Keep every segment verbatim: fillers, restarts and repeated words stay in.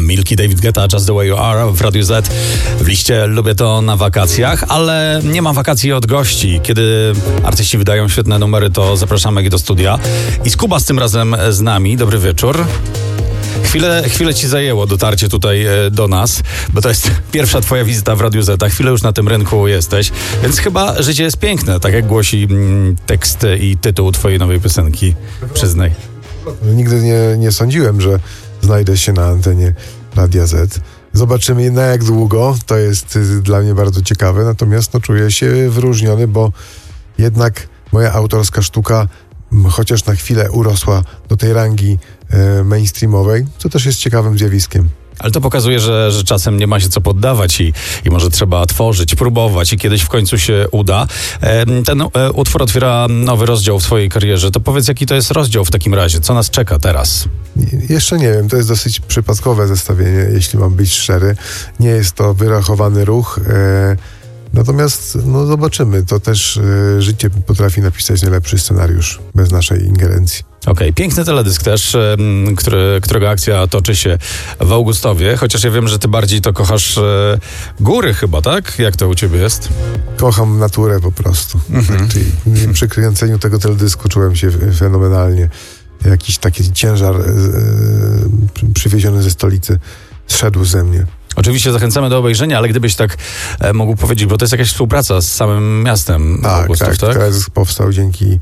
Milki, David Guetta, Just the Way You Are w Radiu Z. W liście lubię to na wakacjach, ale nie ma wakacji od gości. Kiedy artyści wydają świetne numery, to zapraszamy ich do studia. I Skubas tym razem z nami. Dobry wieczór. Chwilę, chwilę ci zajęło dotarcie tutaj do nas, bo to jest pierwsza twoja wizyta w Radiu Z, a chwilę już na tym rynku jesteś, więc chyba życie jest piękne, tak jak głosi tekst i tytuł twojej nowej piosenki. Przyznaj. Nigdy nie, nie sądziłem, że znajdę się na antenie Radia Z. Zobaczymy na jak długo, to jest dla mnie bardzo ciekawe, natomiast no, czuję się wyróżniony, bo jednak moja autorska sztuka chociaż na chwilę urosła do tej rangi e, mainstreamowej, co też jest ciekawym zjawiskiem. Ale to pokazuje, że, że czasem nie ma się co poddawać i, i może trzeba tworzyć, próbować i kiedyś w końcu się uda. E, ten e, utwór otwiera nowy rozdział w twojej karierze. To powiedz, jaki to jest rozdział w takim razie? Co nas czeka teraz? Jeszcze nie wiem, to jest dosyć przypadkowe zestawienie, jeśli mam być szczery. Nie jest to wyrachowany ruch, e, natomiast no, zobaczymy. To też e, życie potrafi napisać najlepszy scenariusz bez naszej ingerencji. Okej, okay. Piękny teledysk też, który, którego akcja toczy się w Augustowie, chociaż ja wiem, że ty bardziej to kochasz e, góry chyba, tak? Jak to u ciebie jest? Kocham naturę po prostu. Mhm. Tak, czyli przy kręceniu tego teledysku czułem się fenomenalnie. Jakiś taki ciężar e, przywieziony ze stolicy zszedł ze mnie. Oczywiście zachęcamy do obejrzenia, ale gdybyś tak e, mógł powiedzieć, bo to jest jakaś współpraca z samym miastem tak, Augustów, tak? Tak, teledysk powstał dzięki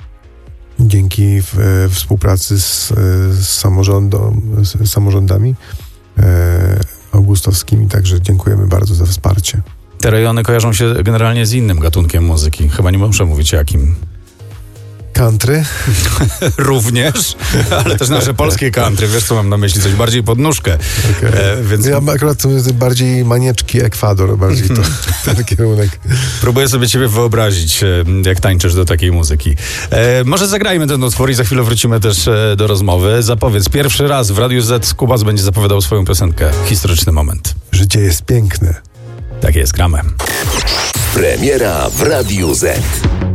dzięki w, e, współpracy z, e, z, samorządą, z samorządami e, augustowskimi, także dziękujemy bardzo za wsparcie. Te rejony kojarzą się generalnie z innym gatunkiem muzyki. Chyba nie muszę mówić jakim. Country? Również, ale też nasze polskie country. Wiesz, co mam na myśli? Coś bardziej pod nóżkę. Okay. E, więc... Ja akurat bardziej manieczki Ekwador, bardziej to ten kierunek. Próbuję sobie ciebie wyobrazić, jak tańczysz do takiej muzyki. E, może zagrajmy ten utwór i za chwilę wrócimy też do rozmowy. Zapowiedz, pierwszy raz w Radiu Z Skubas będzie zapowiadał swoją piosenkę. Historyczny moment. Życie jest piękne. Tak jest, gramy. Premiera w Radiu Z.